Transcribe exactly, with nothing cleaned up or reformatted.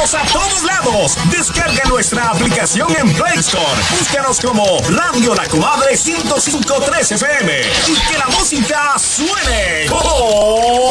a todos lados. Descarga nuestra aplicación en Play Store. Búscanos como Radio La Comadre ciento cinco punto tres F M y que la música suene. ¡Oh!